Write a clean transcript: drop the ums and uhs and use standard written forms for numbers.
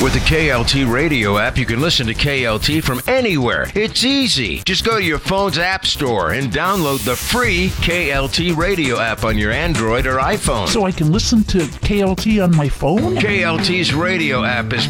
With the KLT radio app, you can listen to KLT from anywhere. It's easy. Just go to your phone's app store and download the free KLT radio app on your Android or iPhone. So I can listen to KLT on my phone? KLT's radio app is